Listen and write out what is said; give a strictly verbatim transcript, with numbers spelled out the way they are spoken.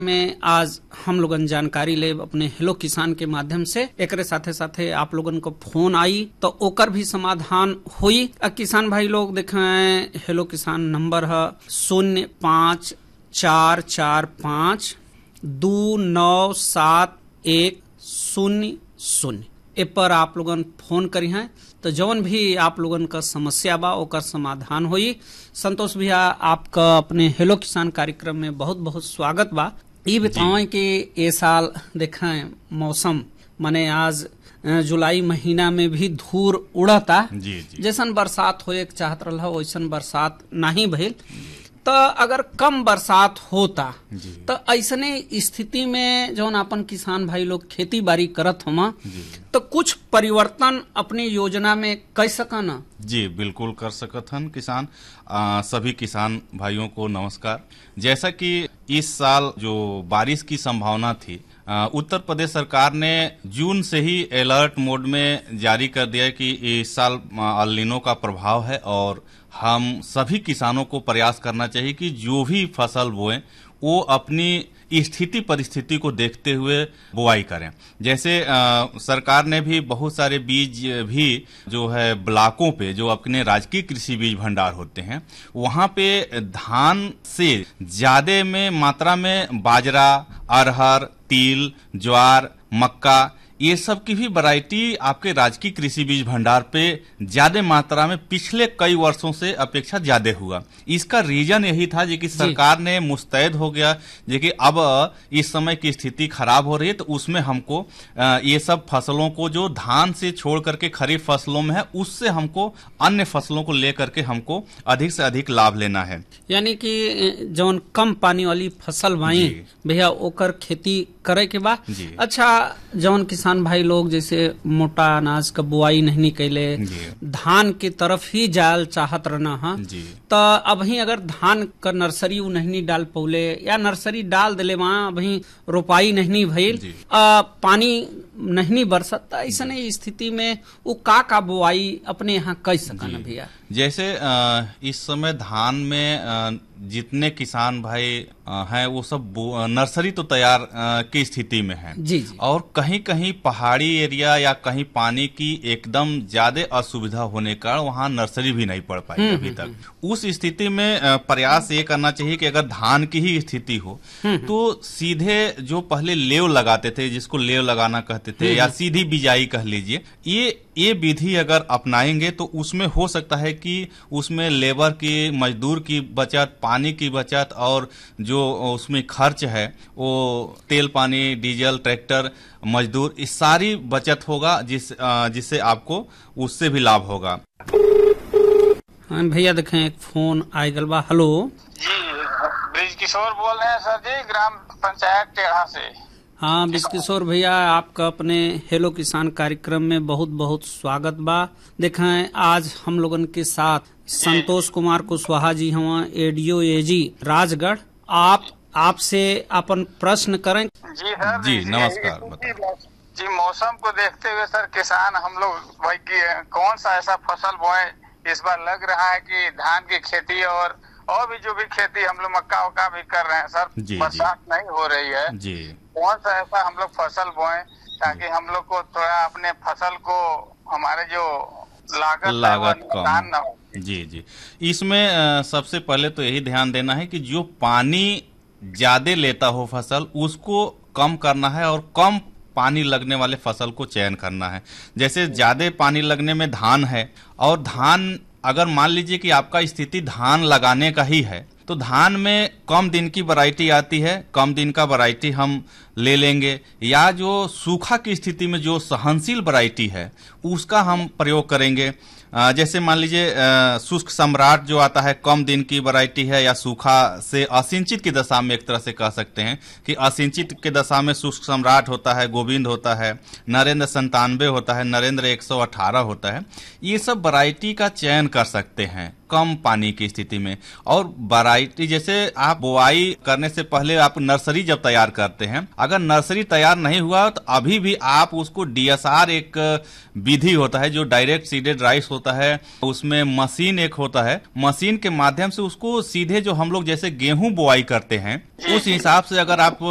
में आज हम लोगन जानकारी ले अपने हेलो किसान के माध्यम से। एक साथे साथे आप लोगन को फोन आई तो ओकर भी समाधान हुई। किसान भाई लोग देखें हेलो किसान नंबर है शून्य पाँच चार चार पाँच दो नौ सात एक शून्य शून्य ए पर आप लोगन फोन करी हैं तो जौन भी आप लोगन का समस्या बा ओकर समाधान हुई। संतोष भैया आपका अपने हेलो किसान कार्यक्रम में बहुत बहुत स्वागत बा। ये बताएं कि ये साल देखें मौसम माने आज जुलाई महीना में भी धूल उड़ता, जैसन बरसात होए के चाहत रहा वैसन बरसात नहीं भइल। तो अगर कम बरसात होता तो ऐसने स्थिति में जौन अपन किसान भाई लोग खेती बाड़ी करत हमा तो कुछ परिवर्तन अपनी योजना में कर सकना। जी बिल्कुल कर सकत हन किसान। आ, सभी किसान भाइयों को नमस्कार। जैसा कि इस साल जो बारिश की संभावना थी, आ, उत्तर प्रदेश सरकार ने जून से ही अलर्ट मोड में जारी कर दिया कि इस साल एल नीनो का प्रभाव है और हम सभी किसानों को प्रयास करना चाहिए कि जो भी फसल बोएं वो अपनी स्थिति परिस्थिति को देखते हुए बुआई करें। जैसे आ, सरकार ने भी बहुत सारे बीज भी जो है ब्लॉकों पे जो अपने राजकीय कृषि बीज भंडार होते हैं वहां पे धान से ज्यादा में मात्रा में बाजरा, अरहर, तिल, ज्वार, मक्का ये सब की भी वैरायटी आपके राजकीय कृषि बीज भंडार पे ज्यादा मात्रा में पिछले कई वर्षों से अपेक्षा ज्यादा हुआ। इसका रीजन यही था जी कि सरकार ने मुस्तैद हो गया जी कि अब इस समय की स्थिति खराब हो रही है तो उसमें हमको ये सब फसलों को जो धान से छोड़ करके खरीफ फसलों में है उससे हमको अन्य फसलों को लेकर के हमको अधिक से अधिक लाभ लेना है। यानी कि जौन कम पानी वाली फसल बाई भैया ओकर खेती करे के बाद। अच्छा, जौन किसान भाई लोग जैसे मोटा अनाज का बुआई नहीं कैले, धान की तरफ ही जाल चाहत रहना है तो अभी अगर धान का नर्सरी नहीं डाल पौले या नर्सरी डाल दिले वहाँ अभी रोपाई नहीं भइल, पानी नहीं बरसत, ऐसने स्थिति में वो का का बुआई अपने यहाँ कर सकना भैया। जैसे इस समय धान में जितने किसान भाई हैं वो सब नर्सरी तो तैयार की स्थिति में है जी जी। और कहीं कहीं पहाड़ी एरिया या कहीं पानी की एकदम ज्यादा असुविधा होने का वहाँ नर्सरी भी नहीं पड़ पाई अभी तक। उस स्थिति में प्रयास ये करना चाहिए कि अगर धान की ही स्थिति हो तो सीधे जो पहले लेव लगाते थे जिसको लेव लगाना कहते थे या सीधी बिजाई कह लीजिए, ये ये विधि अगर अपनाएंगे तो उसमें हो सकता है कि उसमें लेबर की, मजदूर की बचत, पानी की बचत और जो उसमें खर्च है वो तेल, पानी, डीजल, ट्रैक्टर, मजदूर इस सारी बचत होगा जिस जिससे आपको उससे भी लाभ होगा। हाँ भैया देखें एक फोन आए गल बा। हेलो जी, ब्रिज किशोर बोल रहे हैं सर जी, ग्राम पंचायत टेढ़ा से। हाँ ब्रिज किशोर भैया आपका अपने हेलो किसान कार्यक्रम में बहुत बहुत स्वागत बा। देखें आज हम लोगन के साथ संतोष कुमार कुशवाहा जी हवा एडीओ एजी राजगढ़। आप आपसे अपन प्रश्न करें। जी सर जी नमस्कार। जी मौसम को देखते हुए सर किसान हम लोग भाई कौन सा ऐसा फसल बोए इस बार लग रहा है कि धान की खेती और और भी जो भी खेती हम लोग मक्का वक्का भी कर रहे हैं सर, बरसात नहीं हो रही है जी। कौन सा ऐसा हम लोग फसल बोए ताकि हम लोग को थोड़ा अपने फसल को हमारे जो लागत लागत कम न हो। जी जी, इसमें सबसे पहले तो यही ध्यान देना है कि जो पानी ज्यादा लेता हो फसल उसको कम करना है और कम पानी लगने वाले फसल को चयन करना है। जैसे ज्यादा पानी लगने में धान है और धान अगर मान लीजिए कि आपका स्थिति धान लगाने का ही है तो धान में कम दिन की वैरायटी आती है, कम दिन का वैरायटी हम ले लेंगे या जो सूखा की स्थिति में जो सहनशील वैरायटी है उसका हम प्रयोग करेंगे। जैसे मान लीजिए शुष्क सम्राट जो आता है कम दिन की वैरायटी है या सूखा से असिंचित की दशा में एक तरह से कह सकते हैं कि असिंचित के दशा में शुष्क सम्राट होता है, गोविंद होता है, नरेंद्र संतानवे होता है, नरेंद्र एक सौ अठारह होता है। ये सब वैरायटी का चयन कर सकते हैं कम पानी की स्थिति में। और वैरायटी जैसे आप बुआई करने से पहले आप नर्सरी जब तैयार करते हैं, अगर नर्सरी तैयार नहीं हुआ तो अभी भी आप उसको डीएसआर एक विधि होता है जो डायरेक्ट सीडेड राइस होता है, उसमें मशीन एक होता है, मशीन के माध्यम से उसको सीधे जो हम लोग जैसे गेहूं बुआई करते हैं उस हिसाब से अगर आप